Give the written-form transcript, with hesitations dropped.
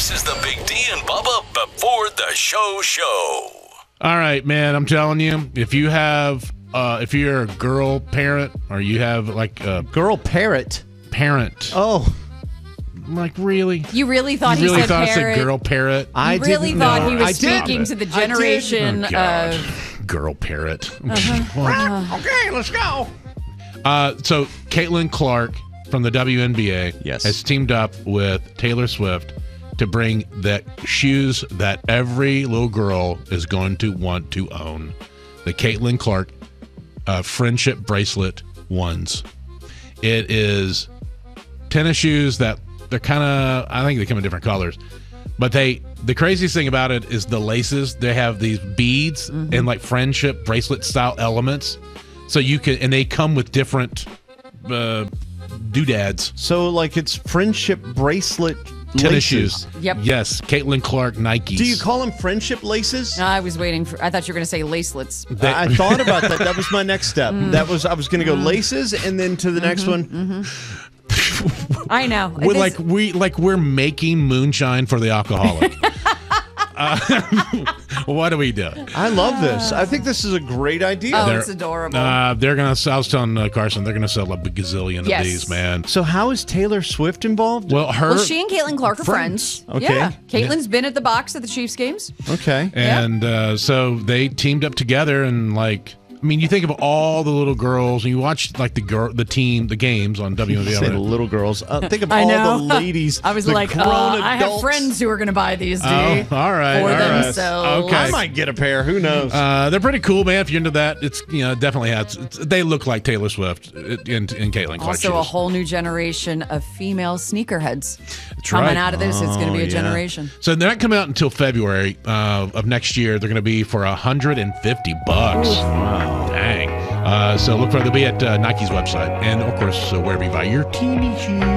This is the Big D and Bubba before the show. All right, man. I'm telling you, if you're a girl parent or you have like a girl parent. Oh, like really? You really thought you really he said thought parrot? I said girl parrot? I really thought he was speaking to the I generation did. Oh, God. of girl parrot. Okay, let's go. So Caitlin Clark from the WNBA has teamed up with Taylor Swift to bring the shoes that every little girl is going to want to own. The Caitlin Clark Friendship Bracelet ones. It is tennis shoes that they're kind of, I think they come in different colors. But the craziest thing about it is the laces. They have these beads and like friendship bracelet style elements. So you can, and they come with different doodads. So like it's friendship bracelet tennis laces. shoes. Yep. Yes. Caitlin Clark Nikes. Do you call them friendship laces? I was waiting for. I thought you were going to say lacelets. I thought about that. That was my next step. I was going to go laces and then to the next one. I know. We're making moonshine for the alcoholic. What do we do? I love this. I think this is a great idea. Oh, it's adorable. They're gonna. I was telling Carson they're gonna sell a gazillion of these, man. So how is Taylor Swift involved? Well, she and Caitlin Clark are friends. Okay. Yeah. Caitlin's been at the box at the Chiefs games. Okay. And so they teamed up together and like. I mean, you think of all the little girls, and you watch like the games on WNBA. Say the little girls. Think of all the ladies. I was the like, grown I have adults. friends who are going to buy these, D. Oh, all right. For all right. themselves. Okay. I might get a pair. Who knows? They're pretty cool, man. If you're into that, it's definitely has. They look like Taylor Swift in Caitlin Clark Also, a shoes. whole new generation of female sneakerheads That's coming right. out of this. It's going to be a generation. So they're not coming out until February of next year. They're going to be for $150. Wow. Dang. So look for it. They'll be at Nike's website and, of course, wherever you buy your teeny shoes.